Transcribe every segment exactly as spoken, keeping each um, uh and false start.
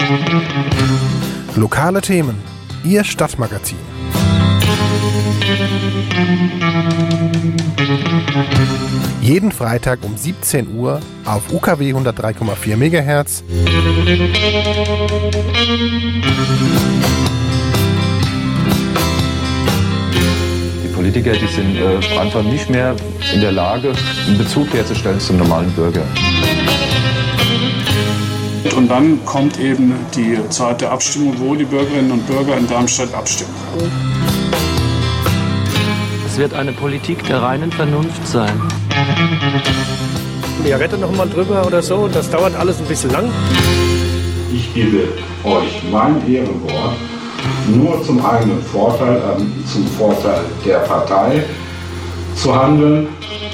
Lokale Themen, Ihr Stadtmagazin. Jeden Freitag um siebzehn Uhr auf U K W hundertdrei Komma vier Megahertz. Die Politiker, die sind äh, einfach nicht mehr in der Lage, einen Bezug herzustellen zum normalen Bürger. Und dann kommt eben die Zeit der Abstimmung, wo die Bürgerinnen und Bürger in Darmstadt abstimmen. Es wird eine Politik der reinen Vernunft sein. Ja, rette noch mal drüber oder so, das dauert alles ein bisschen lang. Ich gebe euch mein Ehrenwort, nur zum eigenen Vorteil, äh, zum Vorteil der Partei zu handeln.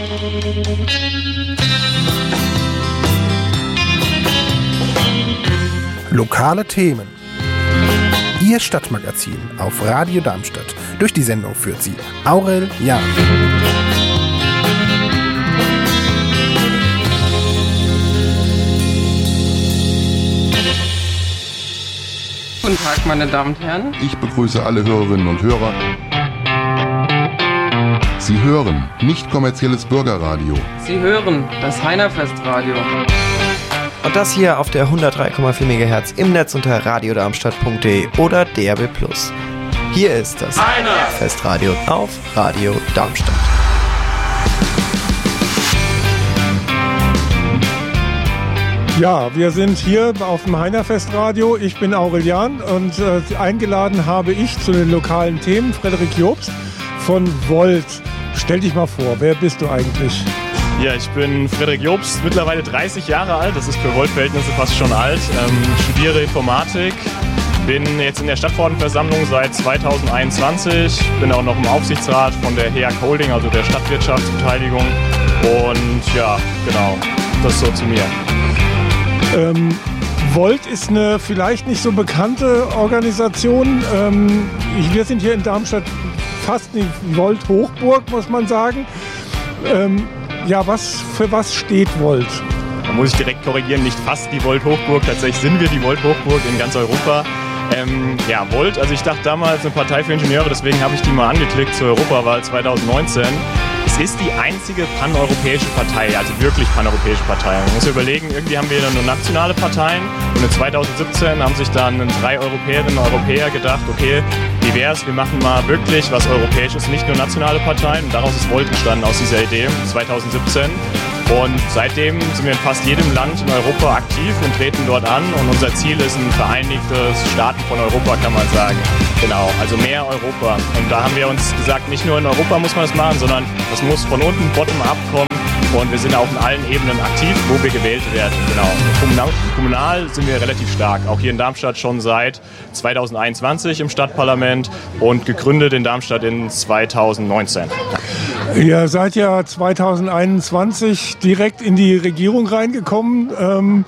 Lokale Themen. Ihr Stadtmagazin auf Radio Darmstadt. Durch die Sendung führt sie Aurel Jahn. Guten Tag, meine Damen und Herren. Ich begrüße alle Hörerinnen und Hörer. Sie hören nicht kommerzielles Bürgerradio. Sie hören das Heinerfestradio. Und das hier auf der hundertdrei Komma vier Megahertz im Netz unter radiodarmstadt punkt de oder D A B plus. Hier ist das Heinerfestradio auf Radio Darmstadt. Ja, wir sind hier auf dem Heinerfestradio. Ich bin Aurel Jahn und äh, eingeladen habe ich zu den lokalen Themen Frederik Jobst von Volt. Stell dich mal vor, wer bist du eigentlich? Ja, ich bin Frederik Jobst, mittlerweile dreißig Jahre alt, das ist für Volt-Verhältnisse fast schon alt, ähm, studiere Informatik, bin jetzt in der Stadtverordnetenversammlung seit zweitausendeinundzwanzig, bin auch noch im Aufsichtsrat von der H E A C Holding, also der Stadtwirtschaftsbeteiligung und ja, genau, das so zu mir. Ähm, Volt ist eine vielleicht nicht so bekannte Organisation. Ähm, wir sind hier in Darmstadt fast die Volt-Hochburg, muss man sagen. Ähm, Ja, was, für was steht Volt? Da muss ich direkt korrigieren, nicht fast die Volt-Hochburg, tatsächlich sind wir die Volt-Hochburg in ganz Europa. Ähm, ja, Volt, also ich dachte damals eine Partei für Ingenieure, deswegen habe ich die mal angeklickt zur Europawahl zweitausendneunzehn. Es ist die einzige paneuropäische Partei, also wirklich paneuropäische Partei. Man muss überlegen, irgendwie haben wir nur nationale Parteien und in zweitausendsiebzehn haben sich dann drei Europäerinnen und Europäer gedacht, okay, wie wär's, wir machen mal wirklich was Europäisches, nicht nur nationale Parteien. Und daraus ist Volt entstanden, aus dieser Idee zweitausendsiebzehn. Und seitdem sind wir in fast jedem Land in Europa aktiv und treten dort an. Und unser Ziel ist ein vereinigtes Staaten von Europa, kann man sagen. Genau, also mehr Europa. Und da haben wir uns gesagt, nicht nur in Europa muss man das machen, sondern das muss von unten bottom-up kommen. Und wir sind auch in allen Ebenen aktiv, wo wir gewählt werden. Genau. Kommunal, kommunal sind wir relativ stark. Auch hier in Darmstadt schon seit zweitausendeinundzwanzig im Stadtparlament und gegründet in Darmstadt in zweitausendneunzehn. Ihr seid ja zweitausendeinundzwanzig direkt in die Regierung reingekommen. Ähm,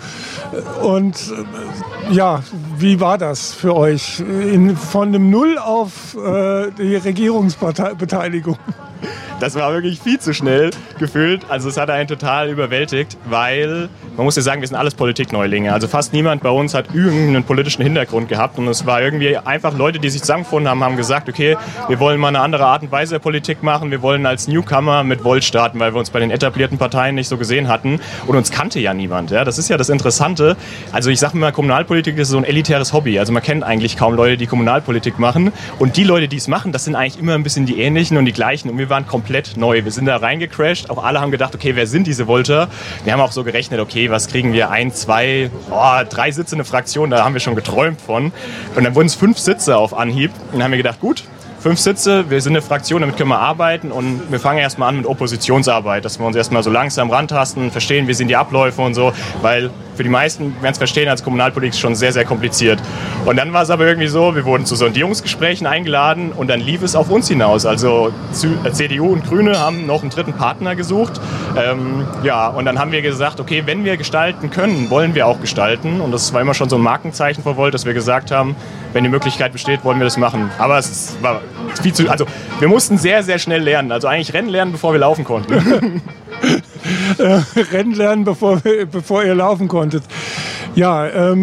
und äh, ja, wie war das für euch? In, von einem Null auf äh, die Regierungsbeteiligung? Das war wirklich viel zu schnell gefühlt. Also es hat einen total überwältigt, weil man muss ja sagen, wir sind alles Politikneulinge. Also fast niemand bei uns hat irgendeinen politischen Hintergrund gehabt. Und es war irgendwie einfach Leute, die sich zusammengefunden haben, haben gesagt, okay, wir wollen mal eine andere Art und Weise der Politik machen. Wir wollen als Newcomer mit Volt starten, weil wir uns bei den etablierten Parteien nicht so gesehen hatten. Und uns kannte ja niemand. Ja? Das ist ja das Interessante. Also ich sage mal, Kommunalpolitik ist so ein elitäres Hobby. Also man kennt eigentlich kaum Leute, die Kommunalpolitik machen. Und die Leute, die es machen, das sind eigentlich immer ein bisschen die Ähnlichen und die Gleichen. Und wir waren komplett neu. Wir sind da reingecrashed. Auch alle haben gedacht, okay, wer sind diese Volter? Wir haben auch so gerechnet, okay, was kriegen wir? Ein, zwei, oh, drei Sitze in der Fraktion, da haben wir schon geträumt von. Und dann wurden es fünf Sitze auf Anhieb. Und dann haben wir gedacht, gut, fünf Sitze, wir sind eine Fraktion, damit können wir arbeiten und wir fangen erstmal an mit Oppositionsarbeit, dass wir uns erstmal so langsam rantasten, verstehen, wie sind die Abläufe und so, weil für die meisten werden es verstehen, als Kommunalpolitik ist schon sehr, sehr kompliziert. Und dann war es aber irgendwie so, wir wurden zu Sondierungsgesprächen eingeladen und dann lief es auf uns hinaus. Also C D U und Grüne haben noch einen dritten Partner gesucht. Ähm, ja, und dann haben wir gesagt, okay, wenn wir gestalten können, wollen wir auch gestalten. Und das war immer schon so ein Markenzeichen von Volt, dass wir gesagt haben, wenn die Möglichkeit besteht, wollen wir das machen. Aber es war viel zu, also wir mussten sehr, sehr schnell lernen. Also eigentlich Rennen lernen, bevor wir laufen konnten. äh, Rennen lernen, bevor, bevor ihr laufen konntet. Ja, ähm,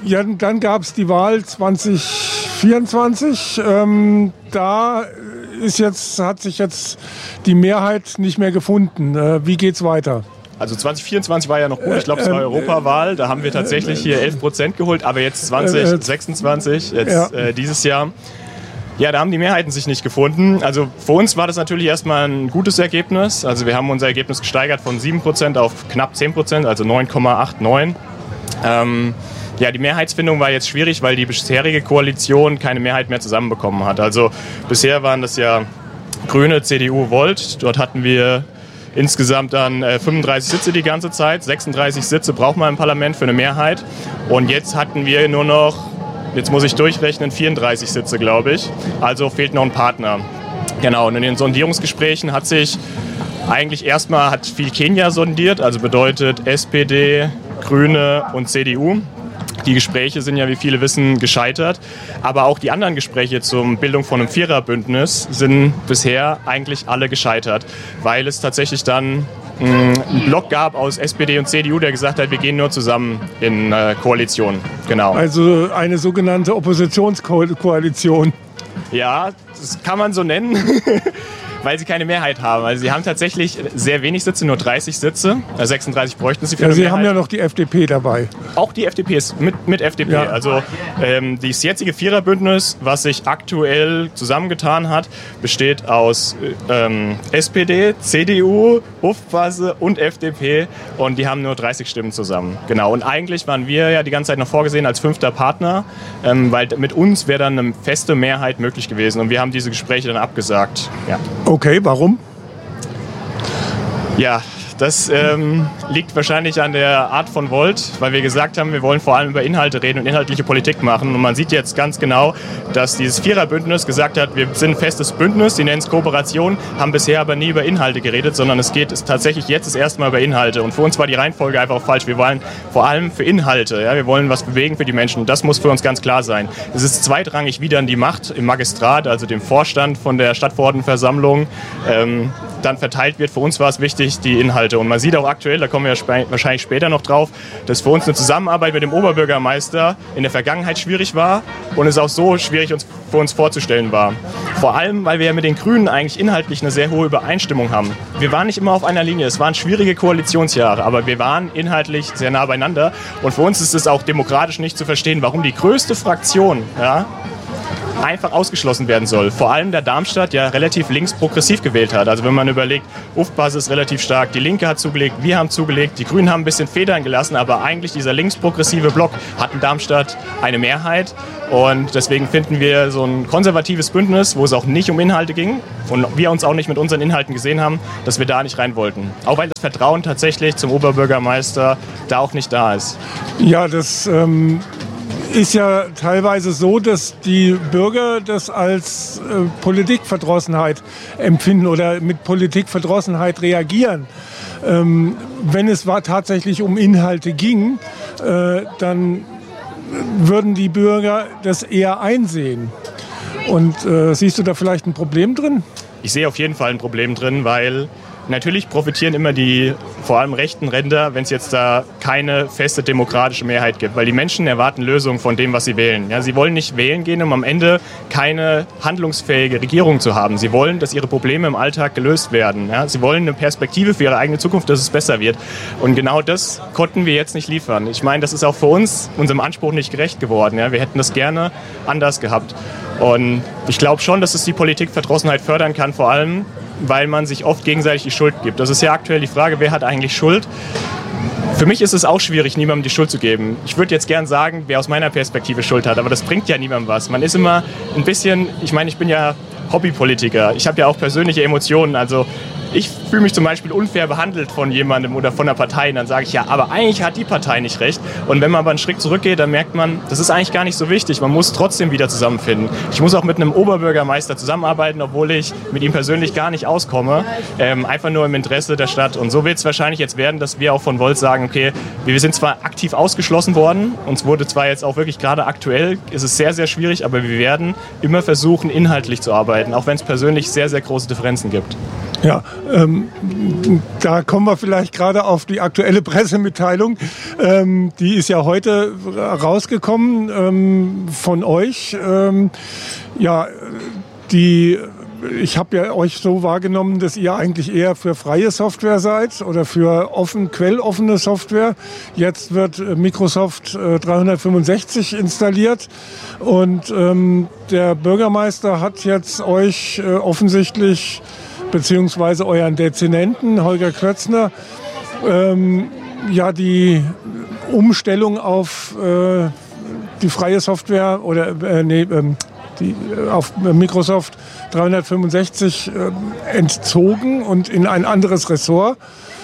ja, dann gab es die Wahl zwanzig vierundzwanzig. Ähm, da ist jetzt, hat sich jetzt die Mehrheit nicht mehr gefunden. Äh, wie geht's weiter? Also zwanzig vierundzwanzig war ja noch gut, ich glaube, es war Europawahl, da haben wir tatsächlich hier elf Prozent geholt, aber jetzt zwanzig sechsundzwanzig, jetzt ja. äh, dieses Jahr, ja, da haben die Mehrheiten sich nicht gefunden. Also für uns war das natürlich erstmal ein gutes Ergebnis, also wir haben unser Ergebnis gesteigert von sieben Prozent auf knapp zehn Prozent, also neun Komma neunundachtzig. Ähm, ja, die Mehrheitsfindung war jetzt schwierig, weil die bisherige Koalition keine Mehrheit mehr zusammenbekommen hat. Also bisher waren das ja Grüne, C D U, Volt, dort hatten wir insgesamt dann äh, fünfunddreißig Sitze die ganze Zeit. sechsunddreißig Sitze braucht man im Parlament für eine Mehrheit. Und jetzt hatten wir nur noch, jetzt muss ich durchrechnen, vierunddreißig Sitze, glaube ich. Also fehlt noch ein Partner. Genau, und in den Sondierungsgesprächen hat sich eigentlich erstmal, hat viel Kenia sondiert, also bedeutet S P D, Grüne und C D U. Die Gespräche sind ja, wie viele wissen, gescheitert. Aber auch die anderen Gespräche zur Bildung von einem Viererbündnis sind bisher eigentlich alle gescheitert. Weil es tatsächlich dann mh, einen Block gab aus S P D und C D U, der gesagt hat, wir gehen nur zusammen in äh, Koalition. Genau. Also eine sogenannte Oppositionskoalition. Ja, das kann man so nennen. Weil sie keine Mehrheit haben. Also sie haben tatsächlich sehr wenig Sitze, nur dreißig Sitze. sechsunddreißig bräuchten sie für ja, eine Sie Mehrheit. haben ja noch die F D P dabei. Auch die F D P ist mit, mit F D P. Ja. Also ähm, das jetzige Viererbündnis, was sich aktuell zusammengetan hat, besteht aus ähm, S P D, C D U, Ufpasse und F D P. Und die haben nur dreißig Stimmen zusammen. Genau. Und eigentlich waren wir ja die ganze Zeit noch vorgesehen als fünfter Partner, ähm, weil mit uns wäre dann eine feste Mehrheit möglich gewesen. Und wir haben diese Gespräche dann abgesagt. Ja. Okay, warum? Ja, das ähm, liegt wahrscheinlich an der Art von Volt, weil wir gesagt haben, wir wollen vor allem über Inhalte reden und inhaltliche Politik machen. Und man sieht jetzt ganz genau, dass dieses Viererbündnis gesagt hat, wir sind ein festes Bündnis, die nennen es Kooperation, haben bisher aber nie über Inhalte geredet, sondern es geht es tatsächlich jetzt das erste Mal über Inhalte. Und für uns war die Reihenfolge einfach falsch. Wir wollen vor allem für Inhalte, ja, wir wollen was bewegen für die Menschen. Und das muss für uns ganz klar sein. Es ist zweitrangig, wie dann die Macht im Magistrat, also dem Vorstand von der Stadtverordnetenversammlung, ähm, dann verteilt wird. Für uns war es wichtig, die Inhalte. Und man sieht auch aktuell, da kommen wir sp- wahrscheinlich später noch drauf, dass für uns eine Zusammenarbeit mit dem Oberbürgermeister in der Vergangenheit schwierig war und es auch so schwierig uns, für uns vorzustellen war. Vor allem, weil wir ja mit den Grünen eigentlich inhaltlich eine sehr hohe Übereinstimmung haben. Wir waren nicht immer auf einer Linie. Es waren schwierige Koalitionsjahre, aber wir waren inhaltlich sehr nah beieinander. Und für uns ist es auch demokratisch nicht zu verstehen, warum die größte Fraktion, ja, einfach ausgeschlossen werden soll. Vor allem der Darmstadt ja relativ links-progressiv gewählt hat. Also wenn man überlegt, Ufpasse ist relativ stark, die Linke hat zugelegt, wir haben zugelegt, die Grünen haben ein bisschen Federn gelassen, aber eigentlich dieser links-progressive Block hat in Darmstadt eine Mehrheit. Und deswegen finden wir so ein konservatives Bündnis, wo es auch nicht um Inhalte ging und wir uns auch nicht mit unseren Inhalten gesehen haben, dass wir da nicht rein wollten. Auch weil das Vertrauen tatsächlich zum Oberbürgermeister da auch nicht da ist. Ja, das ähm, ist ja teilweise so, dass die Bürger das als äh, Politikverdrossenheit empfinden oder mit Politikverdrossenheit reagieren. Ähm, wenn es war tatsächlich um Inhalte ging, äh, dann würden die Bürger das eher einsehen. Und äh, siehst du da vielleicht ein Problem drin? Ich sehe auf jeden Fall ein Problem drin, weil natürlich profitieren immer die vor allem rechten Ränder, wenn es jetzt da keine feste demokratische Mehrheit gibt. Weil die Menschen erwarten Lösungen von dem, was sie wählen. Ja, sie wollen nicht wählen gehen, um am Ende keine handlungsfähige Regierung zu haben. Sie wollen, dass ihre Probleme im Alltag gelöst werden. Ja, sie wollen eine Perspektive für ihre eigene Zukunft, dass es besser wird. Und genau das konnten wir jetzt nicht liefern. Ich meine, das ist auch für uns, unserem Anspruch, nicht gerecht geworden. Ja, wir hätten das gerne anders gehabt. Und ich glaube schon, dass es die Politikverdrossenheit fördern kann, vor allem, weil man sich oft gegenseitig die Schuld gibt. Das ist ja aktuell die Frage, wer hat eigentlich Schuld? Für mich ist es auch schwierig, niemandem die Schuld zu geben. Ich würde jetzt gern sagen, wer aus meiner Perspektive Schuld hat, aber das bringt ja niemandem was. Man ist immer ein bisschen, ich meine, ich bin ja Hobbypolitiker. Ich habe ja auch persönliche Emotionen, also ich fühle mich zum Beispiel unfair behandelt von jemandem oder von einer Partei, und dann sage ich, ja, aber eigentlich hat die Partei nicht recht. Und wenn man aber einen Schritt zurückgeht, dann merkt man, das ist eigentlich gar nicht so wichtig. Man muss trotzdem wieder zusammenfinden. Ich muss auch mit einem Oberbürgermeister zusammenarbeiten, obwohl ich mit ihm persönlich gar nicht auskomme. Ähm, einfach nur im Interesse der Stadt. Und so wird es wahrscheinlich jetzt werden, dass wir auch von Volt sagen, okay, wir sind zwar aktiv ausgeschlossen worden, uns wurde zwar jetzt auch wirklich gerade aktuell, ist es sehr, sehr schwierig, aber wir werden immer versuchen, inhaltlich zu arbeiten, auch wenn es persönlich sehr, sehr große Differenzen gibt. Ja, ähm, da kommen wir vielleicht gerade auf die aktuelle Pressemitteilung. Ähm, die ist ja heute rausgekommen ähm, von euch. Ähm, ja, die... Ich habe ja euch so wahrgenommen, dass ihr eigentlich eher für freie Software seid oder für offen, quelloffene Software. Jetzt wird Microsoft äh, dreihundertfünfundsechzig installiert und ähm, der Bürgermeister hat jetzt euch äh, offensichtlich, beziehungsweise euren Dezernenten Holger Klötzner, ähm, ja die Umstellung auf äh, die freie Software oder äh, nee, ähm, die auf Microsoft dreihundertfünfundsechzig äh, entzogen und in ein anderes Ressort.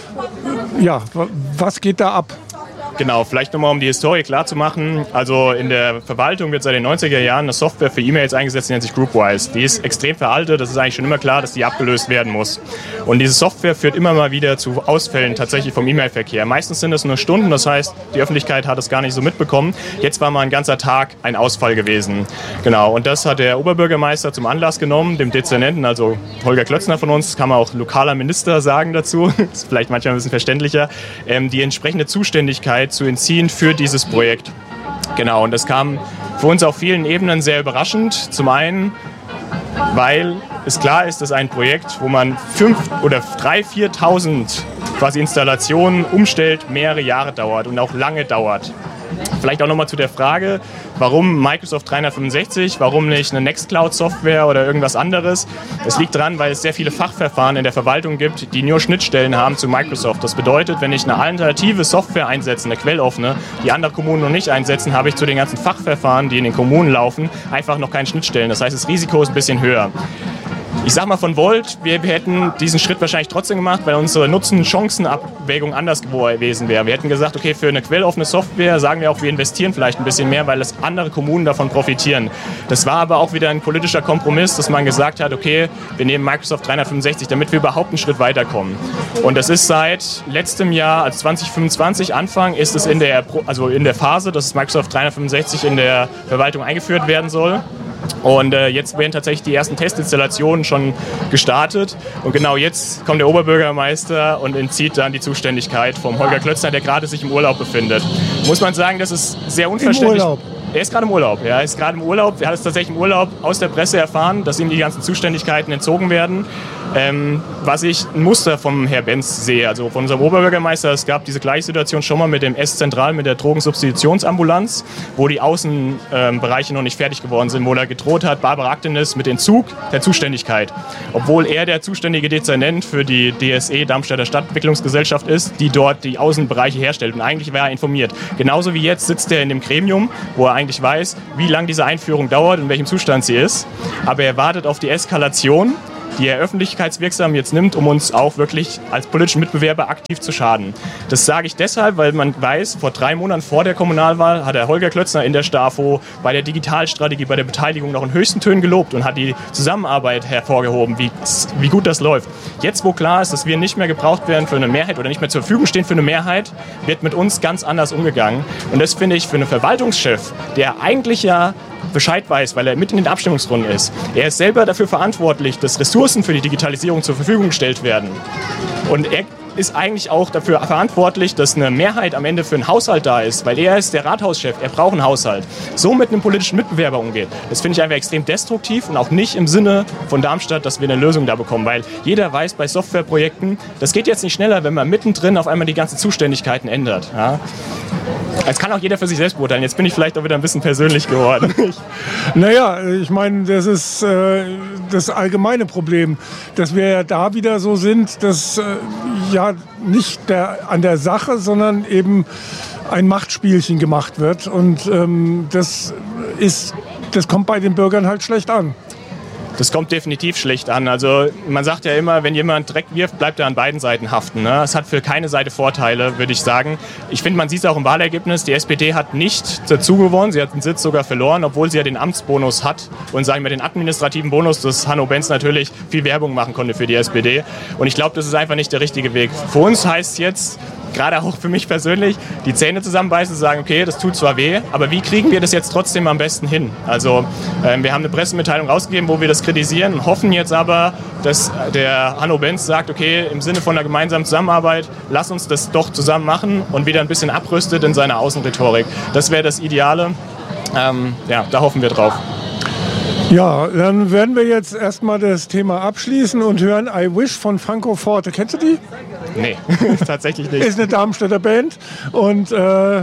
Ja, was geht da ab? Genau, vielleicht nochmal, um die Historie klar zu machen. Also in der Verwaltung wird seit den neunziger Jahren eine Software für E-Mails eingesetzt, die nennt sich Groupwise. Die ist extrem veraltet, das ist eigentlich schon immer klar, dass die abgelöst werden muss. Und diese Software führt immer mal wieder zu Ausfällen tatsächlich vom E-Mail-Verkehr. Meistens sind es nur Stunden, das heißt, die Öffentlichkeit hat es gar nicht so mitbekommen. Jetzt war mal ein ganzer Tag ein Ausfall gewesen. Genau, und das hat der Oberbürgermeister zum Anlass genommen, dem Dezernenten, also Holger Klötzner von uns, kann man auch lokaler Minister sagen dazu, ist vielleicht manchmal ein bisschen verständlicher, ähm, die entsprechende Zuständigkeit zu entziehen für dieses Projekt. Genau, und das kam für uns auf vielen Ebenen sehr überraschend. Zum einen, weil es klar ist, dass ein Projekt, wo man fünf oder drei, viertausend quasi Installationen umstellt, mehrere Jahre dauert und auch lange dauert. Vielleicht auch nochmal zu der Frage, warum Microsoft dreihundertfünfundsechzig, warum nicht eine Nextcloud-Software oder irgendwas anderes? Es liegt daran, weil es sehr viele Fachverfahren in der Verwaltung gibt, die nur Schnittstellen haben zu Microsoft. Das bedeutet, wenn ich eine alternative Software einsetze, eine quelloffene, die andere Kommunen noch nicht einsetzen, habe ich zu den ganzen Fachverfahren, die in den Kommunen laufen, einfach noch keine Schnittstellen. Das heißt, das Risiko ist ein bisschen höher. Ich sag mal von Volt, wir hätten diesen Schritt wahrscheinlich trotzdem gemacht, weil unsere Nutzen-Chancen-Abwägung anders gewesen wäre. Wir hätten gesagt, okay, für eine quelloffene Software sagen wir auch, wir investieren vielleicht ein bisschen mehr, weil es andere Kommunen davon profitieren. Das war aber auch wieder ein politischer Kompromiss, dass man gesagt hat, okay, wir nehmen Microsoft dreihundertfünfundsechzig, damit wir überhaupt einen Schritt weiterkommen. Und das ist seit letztem Jahr, also zwanzig fünfundzwanzig Anfang, ist es in der, also in der Phase, dass Microsoft dreihundertfünfundsechzig in der Verwaltung eingeführt werden soll. Und äh, jetzt werden tatsächlich die ersten Testinstallationen schon gestartet. Und genau jetzt kommt der Oberbürgermeister und entzieht dann die Zuständigkeit vom Holger Klötzner, der gerade sich im Urlaub befindet. Muss man sagen, das ist sehr unverständlich. Im Urlaub. Er ist gerade im Urlaub. Ja, er ist gerade im Urlaub. Er hat es tatsächlich im Urlaub aus der Presse erfahren, dass ihm die ganzen Zuständigkeiten entzogen werden. Ähm, was ich ein Muster vom Herrn Benz sehe, also von unserem Oberbürgermeister, es gab diese gleiche Situation schon mal mit dem S-Zentral, mit der Drogensubstitutionsambulanz, wo die Außenbereiche ähm, noch nicht fertig geworden sind, wo er gedroht hat, Barbara Aktenis mit Entzug der Zuständigkeit. Obwohl er der zuständige Dezernent für die D S E, Darmstädter Stadtentwicklungsgesellschaft, ist, die dort die Außenbereiche herstellt. Und eigentlich war er informiert. Genauso wie jetzt sitzt er in dem Gremium, wo er eigentlich weiß, wie lange diese Einführung dauert und in welchem Zustand sie ist. Aber er wartet auf die Eskalation, die er öffentlichkeitswirksam jetzt nimmt, um uns auch wirklich als politischen Mitbewerber aktiv zu schaden. Das sage ich deshalb, weil man weiß, vor drei Monaten vor der Kommunalwahl hat der Holger Klötzner in der STAFO bei der Digitalstrategie, bei der Beteiligung noch in höchsten Tönen gelobt und hat die Zusammenarbeit hervorgehoben, wie, wie gut das läuft. Jetzt, wo klar ist, dass wir nicht mehr gebraucht werden für eine Mehrheit oder nicht mehr zur Verfügung stehen für eine Mehrheit, wird mit uns ganz anders umgegangen. Und das finde ich für einen Verwaltungschef, der eigentlich ja Bescheid weiß, weil er mit in den Abstimmungsrunden ist. Er ist selber dafür verantwortlich, dass Ressourcen für die Digitalisierung zur Verfügung gestellt werden. Und er ist eigentlich auch dafür verantwortlich, dass eine Mehrheit am Ende für einen Haushalt da ist, weil er ist der Rathauschef, er braucht einen Haushalt. So mit einem politischen Mitbewerber umgeht, das finde ich einfach extrem destruktiv und auch nicht im Sinne von Darmstadt, dass wir eine Lösung da bekommen, weil jeder weiß bei Softwareprojekten, das geht jetzt nicht schneller, wenn man mittendrin auf einmal die ganzen Zuständigkeiten ändert. Ja? Das kann auch jeder für sich selbst beurteilen. Jetzt bin ich vielleicht auch wieder ein bisschen persönlich geworden. Naja, ich meine, das ist äh, das allgemeine Problem, dass wir ja da wieder so sind, dass äh, ja nicht der, an der Sache, sondern eben ein Machtspielchen gemacht wird. Und ähm, das ist, das kommt bei den Bürgern halt schlecht an. Das kommt definitiv schlecht an. Also man sagt ja immer, wenn jemand Dreck wirft, bleibt er an beiden Seiten haften. Ne? Es hat für keine Seite Vorteile, würde ich sagen. Ich finde, man sieht es auch im Wahlergebnis. Die S P D hat nicht dazu gewonnen. Sie hat den Sitz sogar verloren, obwohl sie ja den Amtsbonus hat. Und sagen wir den administrativen Bonus, dass Hanno Benz natürlich viel Werbung machen konnte für die S P D. Und ich glaube, das ist einfach nicht der richtige Weg. Für uns heißt es jetzt, gerade auch für mich persönlich, die Zähne zusammenbeißen und sagen, okay, das tut zwar weh, aber wie kriegen wir das jetzt trotzdem am besten hin? Also ähm, wir haben eine Pressemitteilung rausgegeben, wo wir das kritisieren und hoffen jetzt aber, dass der Hanno Benz sagt, okay, im Sinne von einer gemeinsamen Zusammenarbeit, lass uns das doch zusammen machen und wieder ein bisschen abrüstet in seiner Außenrhetorik. Das wäre das Ideale. Ähm, ja, da hoffen wir drauf. Ja, dann werden wir jetzt erstmal das Thema abschließen und hören I Wish von Franco Forte. Kennst du die? Nee, tatsächlich nicht. Ist eine Darmstädter Band und äh